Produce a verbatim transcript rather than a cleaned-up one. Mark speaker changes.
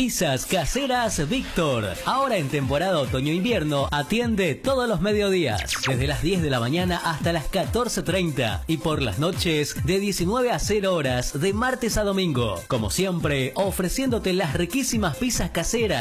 Speaker 1: Pizzas Caseras Víctor. Ahora en temporada otoño-invierno atiende todos los mediodías, desde las diez de la mañana hasta las catorce treinta y por las noches de diecinueve a cero horas de martes a domingo. Como siempre, ofreciéndote las riquísimas pizzas caseras